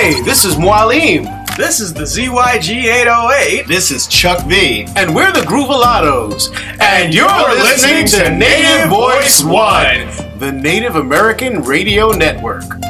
Hey, this is Mualim. This is the ZYG808. This is Chuck V. And we're the Groovalados. And you're listening to Native Voice One, the Native American Radio Network.